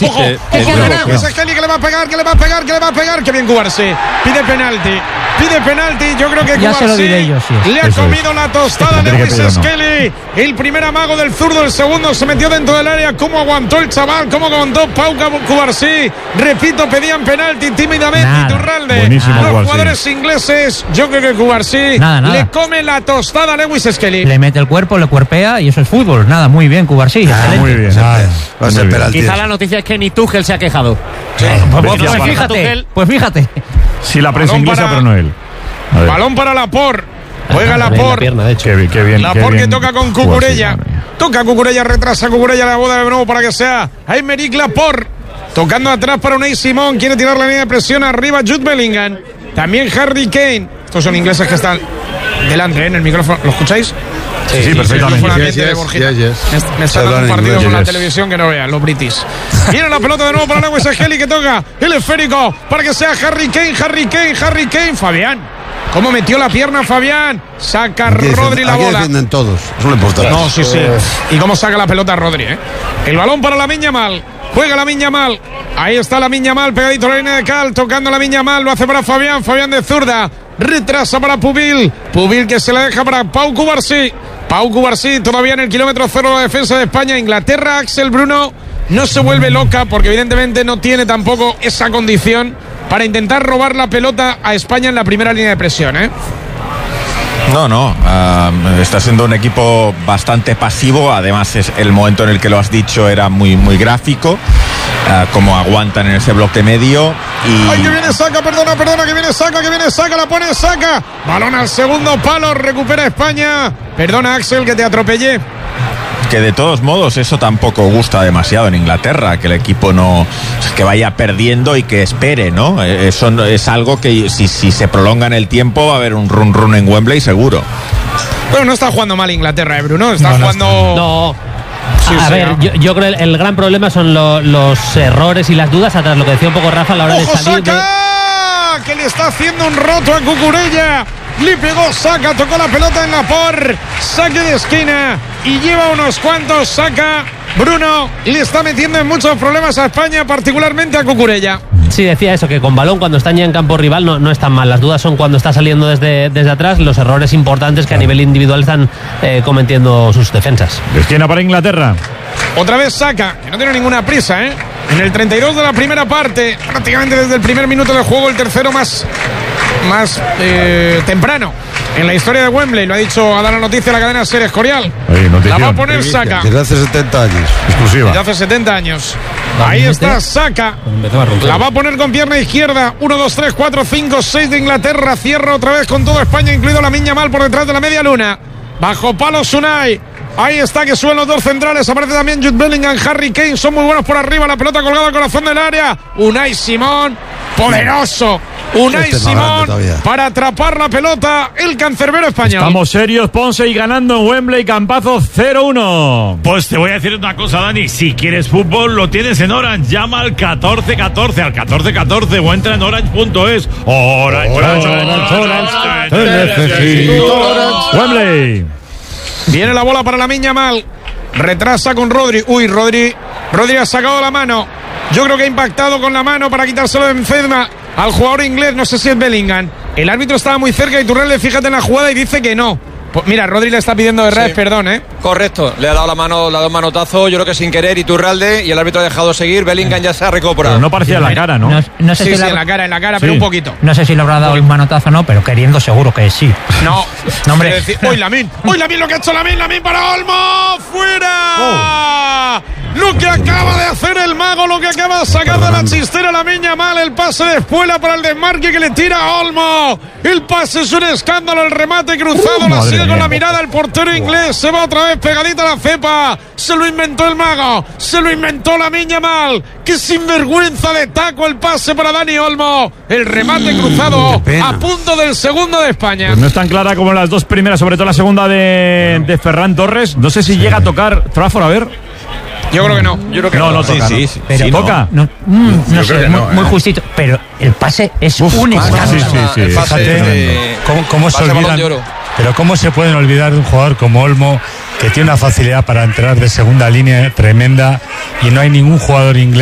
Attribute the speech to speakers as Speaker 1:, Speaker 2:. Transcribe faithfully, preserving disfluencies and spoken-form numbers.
Speaker 1: sí,
Speaker 2: ojo,
Speaker 1: eh,
Speaker 2: ojo,
Speaker 1: eh,
Speaker 2: Lewis
Speaker 1: no.
Speaker 2: Skelly, que le va a pegar, que le va a pegar, que le va a pegar, que bien Cubarsí, pide penalti, pide penalti, yo creo que
Speaker 3: ya se lo
Speaker 2: Cubarsí
Speaker 3: diré yo, sí.
Speaker 2: le ha
Speaker 4: Eso
Speaker 2: comido
Speaker 4: es.
Speaker 2: la tostada a Lewis Skelly, el primer amago del zurdo, el segundo se metió dentro del área, cómo aguantó el chaval, cómo aguantó Pau Cubarsí, repito, pedían penalti tímidamente,
Speaker 3: Nada.
Speaker 2: Iturralde,
Speaker 4: Buenísimo,
Speaker 2: los
Speaker 4: Cubarsí.
Speaker 2: jugadores ingleses, yo creo que Cubarsí
Speaker 3: Nada, nada.
Speaker 2: le come la tostada a Lewis Skelly.
Speaker 3: Le mete el cuerpo, le cuerpea y eso es fútbol. Nada, muy bien, Cubarsí.
Speaker 4: Ah,
Speaker 3: excelente.
Speaker 4: muy bien.
Speaker 5: Va a
Speaker 4: Muy
Speaker 5: ser
Speaker 4: bien.
Speaker 5: penalti.
Speaker 6: Quizá la noticia es que ni Tuchel se ha quejado.
Speaker 3: Pues,
Speaker 4: Decía
Speaker 3: pues
Speaker 4: para-
Speaker 3: fíjate,
Speaker 6: Tuchel.
Speaker 3: pues fíjate.
Speaker 4: Sí, la prensa
Speaker 2: Balón
Speaker 4: inglesa,
Speaker 2: para-
Speaker 4: pero no él. A ver.
Speaker 2: Balón para Laporte, juega
Speaker 6: Bien la
Speaker 2: Laporte.
Speaker 6: pierna, de hecho.
Speaker 4: Qué bien, qué bien. qué
Speaker 2: Laporte que
Speaker 4: bien.
Speaker 2: toca con
Speaker 4: Cubarsí,
Speaker 2: Cucurella.
Speaker 4: madre mía.
Speaker 2: Toca Cucurella, retrasa Cucurella la boda de nuevo para que sea Aymeric Laporte. Tocando atrás para Unai Simón. Quiere tirar la línea de presión arriba Jude Bellingham. También Harry Kane. Estos son ingleses que están delante, ¿eh? En el micrófono. ¿Lo escucháis?
Speaker 4: Sí, sí,
Speaker 2: El
Speaker 4: perfectamente.
Speaker 2: micrófono
Speaker 5: Yes,
Speaker 2: ambiente de
Speaker 5: yes,
Speaker 2: Borjita.
Speaker 5: yes, yes.
Speaker 2: Me, me
Speaker 5: Se
Speaker 2: están dando
Speaker 5: habla
Speaker 2: un
Speaker 5: en
Speaker 2: partido
Speaker 5: inglés.
Speaker 2: con la
Speaker 4: Yes.
Speaker 2: televisión que no vean, los britis. Viene la pelota de nuevo para Lewis Skelly que toca el esférico para que sea Harry Kane, Harry Kane, Harry Kane. Fabián. ¿Cómo metió la pierna Fabián? Saca
Speaker 5: Aquí defienden-
Speaker 2: Rodri la
Speaker 5: aquí
Speaker 2: bola.
Speaker 5: defienden todos. Eso es lo importante.
Speaker 2: No, sí, sí. Y cómo saca la pelota Rodri, ¿eh? El balón para Lamine Yamal. Juega Lamine Yamal. Ahí está Lamine Yamal, pegadito a la línea de Cal, tocando Lamine Yamal. Lo hace para Fabián. Fabián de zurda. Retrasa para Pubil. Pubil que se la deja para Pau Cubarsí. Pau Cubarsí todavía en el kilómetro cero de la defensa de España. Inglaterra, Axel Bruno no se vuelve loca porque evidentemente no tiene tampoco esa condición para intentar robar la pelota a España en la primera línea de presión, ¿eh?
Speaker 1: No, no, uh, está siendo un equipo bastante pasivo, además es el momento en el que lo has dicho era muy, muy gráfico, uh, como aguantan en ese bloque medio y...
Speaker 2: ¡Ay, que viene Saca! Perdona, perdona, que viene Saca, que viene Saca, la pone Saca. Balón al segundo palo, recupera España. Perdona, Axel, que te atropellé.
Speaker 1: Que de todos modos eso tampoco gusta demasiado en Inglaterra, que el equipo no que vaya perdiendo y que espere, ¿no? Eso no- es algo que si, si se prolonga en el tiempo va a haber un run run en Wembley seguro.
Speaker 2: Bueno, no está jugando mal Inglaterra, ¿eh, Bruno? Está
Speaker 5: No, no
Speaker 2: jugando...
Speaker 6: No.
Speaker 2: Sí,
Speaker 6: a
Speaker 2: sí,
Speaker 6: ver,
Speaker 2: ¿no?
Speaker 6: yo, yo creo que el, el gran problema son lo- los errores y las dudas atrás, lo que decía un poco Rafa a la hora de
Speaker 2: ¡Ojo,
Speaker 6: salir de...
Speaker 2: Saca! Que le está haciendo un roto a Cucurella. Le pegó Saca, tocó la pelota en la por. Saque de esquina. Y lleva unos cuantos. Saca. Bruno le está metiendo en muchos problemas a España, particularmente a Cucurella.
Speaker 6: Sí, decía eso, que con balón cuando están ya en campo rival no, no están mal. Las dudas son cuando está saliendo desde, desde atrás, los errores importantes que a nivel individual están eh, cometiendo sus defensas.
Speaker 4: De esquina para Inglaterra.
Speaker 2: Otra vez Saca, que no tiene ninguna prisa, ¿eh? En el treinta y dos de la primera parte, prácticamente desde el primer minuto del juego, el tercero más, más eh, temprano en la historia de Wembley. Lo ha dicho, ha dado la noticia a la cadena Ser Escorial.
Speaker 4: Ahí, notición.
Speaker 2: La va a poner Saca.
Speaker 5: Desde hace setenta años.
Speaker 4: Exclusiva.
Speaker 2: Desde hace setenta años. Ahí está Saca. La va a poner con pierna izquierda. uno, dos, tres, cuatro, cinco, seis de Inglaterra. Cierra otra vez con todo España, incluido Lamine Yamal por detrás de la media luna. Bajo palo Unai. Ahí está que suben los dos centrales. Aparece también Jude Bellingham, Harry Kane. Son muy buenos por arriba. La pelota colgada al corazón del área. Unai Simón. Poderoso. Unai
Speaker 5: Este es más grande
Speaker 2: Simón
Speaker 5: todavía.
Speaker 2: para atrapar la pelota. El cancerbero español.
Speaker 4: Estamos serios, Ponce, y ganando en Wembley, campazo cero uno.
Speaker 7: Pues te voy a decir una cosa, Dani. Si quieres fútbol, lo tienes en Orange. Llama al catorce catorce, al catorce catorce o entra en orange punto es. Orange,
Speaker 4: Orange, Orange, Orange, te necesito. Wembley.
Speaker 2: Viene la bola para Lamine Yamal. Retrasa con Rodri. Uy, Rodri. Rodri ha sacado la mano. Yo creo que ha impactado con la mano para quitárselo de encima al jugador inglés. No sé si es Bellingham. El árbitro estaba muy cerca y Iturralde, fíjate en la jugada y dice que no. Pues mira, Rodri le está pidiendo de res,
Speaker 8: Sí.
Speaker 2: perdón, ¿eh?
Speaker 8: Correcto, le ha dado la mano, le ha dado un manotazo, yo creo que sin querer, Iturralde, y el árbitro ha dejado seguir. Bellingham ya se ha recuperado.
Speaker 4: Pero no parecía la cara, ¿no?
Speaker 3: No, no sé
Speaker 2: Sí,
Speaker 3: si
Speaker 2: sí,
Speaker 3: la-
Speaker 2: en la cara, en la cara,
Speaker 4: Sí.
Speaker 2: pero un poquito.
Speaker 3: no sé si le habrá dado el manotazo o no, pero queriendo seguro que sí.
Speaker 2: No,
Speaker 3: No, hombre.
Speaker 2: quiere decir, ¡Uy, Lamine! ¡Uy, Lamine lo que ha hecho Lamine! ¡Lamine para Olmo! ¡Fuera! Lo que acaba de hacer el mago, lo que acaba de sacar de la chistera Lamine Yamal, el pase de espuela para el desmarque que le tira a Olmo. El pase es un escándalo, el remate cruzado, la
Speaker 4: madre
Speaker 2: sigue con
Speaker 4: mía.
Speaker 2: la mirada el portero inglés, se va otra vez pegadita a la cepa. Se lo inventó el mago, se lo inventó Lamine Yamal. ¡Qué sinvergüenza de taco el pase para Dani Olmo! El remate cruzado
Speaker 5: qué pena.
Speaker 2: a punto del segundo de España.
Speaker 4: Pues no es tan clara como las dos primeras, sobre todo la segunda de, de Ferran Torres. No sé si llega a tocar Trafford, a ver.
Speaker 2: Yo creo que no.
Speaker 8: Yo creo que
Speaker 4: No, no
Speaker 1: Sí,
Speaker 4: toca.
Speaker 1: sí,
Speaker 4: ¿no?
Speaker 1: sí,
Speaker 3: Pero
Speaker 1: sí, no.
Speaker 4: ¿Toca?
Speaker 3: No, mm, no
Speaker 1: creo
Speaker 3: sé,
Speaker 1: que
Speaker 3: muy,
Speaker 1: no,
Speaker 3: muy
Speaker 1: eh.
Speaker 3: justito. Pero el pase es un
Speaker 5: ah,
Speaker 3: escándalo.
Speaker 4: sí, sí, sí.
Speaker 8: el pase
Speaker 5: Fíjate,
Speaker 8: de-
Speaker 5: ¿cómo, cómo se
Speaker 8: pase Balón
Speaker 5: olvidan?
Speaker 8: de Oro.
Speaker 5: Pero cómo se pueden olvidar de un jugador como Olmo, que tiene una facilidad para entrar de segunda línea tremenda, y no hay ningún jugador inglés